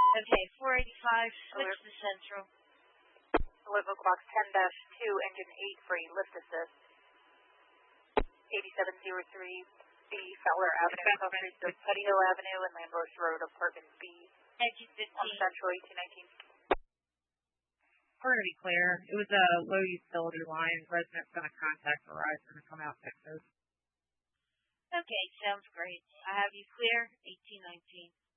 Okay, 485, switch to Central. 11 o'clock, 10-2, engine 8 free, lift assist. 8703B Fowler Avenue, across streets of Putty Hill Avenue and Lambros Road, apartment B. Exit 15. On Central 1819. We're going to be clear. It was a low utility line. Residents going to contact Verizon to come out and fix those. Okay, sounds great. I have you clear, 1819.